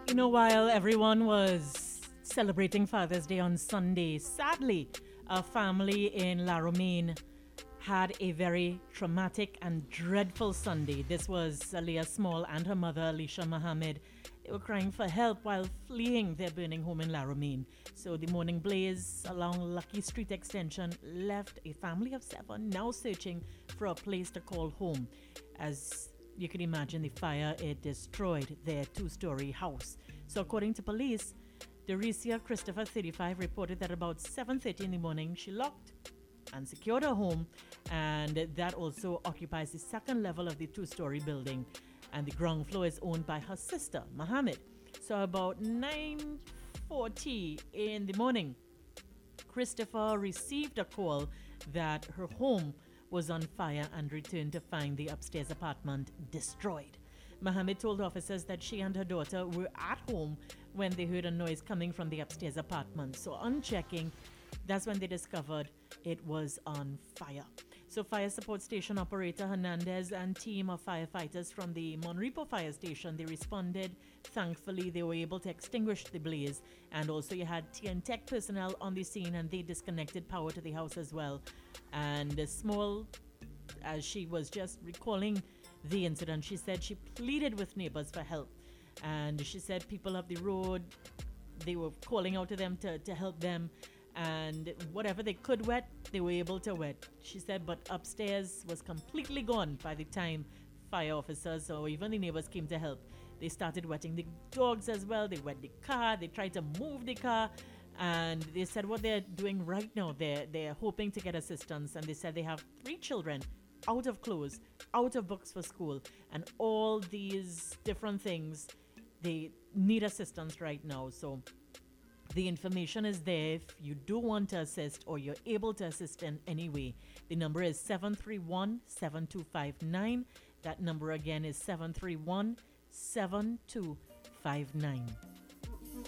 While everyone was celebrating Father's Day on Sunday, sadly, a family in La Romaine had a very traumatic and dreadful Sunday. This was Aliyah Small and her mother, Alicia Mohammed. They were crying for help while fleeing their burning home in La Romaine. So the morning blaze along Lucky Street Extension left a family of 7 now searching for a place to call home. As you can imagine, the fire, it destroyed their 2-story house. So according to police, Dorecia Christopher, 35, reported that about 7:30 in the morning, she locked and secured her home, and that also occupies the second level of the 2-story building, and the ground floor is owned by her sister, Mohammed. So about 9:40 in the morning, Christopher received a call that her home was on fire and returned to find the upstairs apartment destroyed. Mohammed told officers that she and her daughter were at home when they heard a noise coming from the upstairs apartment. So on checking, that's when they discovered it was on fire. So fire support station operator Hernandez and team of firefighters from the Monrepo fire station, they responded. Thankfully, they were able to extinguish the blaze. And also you had TN Tech personnel on the scene, and they disconnected power to the house as well. And Small, as she was just recalling the incident, she said she pleaded with neighbors for help. And she said people up the road, they were calling out to them to help them. And whatever they could wet, they were able to wet. She said, but upstairs was completely gone by the time fire officers or even the neighbors came to help. They started wetting the dogs as well. They wet the car. They tried to move the car. And they said what they're doing right now, they're hoping to get assistance. And they said they have 3 children out of clothes, out of books for school, and all these different things. They need assistance right now. So the information is there if you do want to assist or you're able to assist in any way. The number is 731-7259. That number again is 731-7259.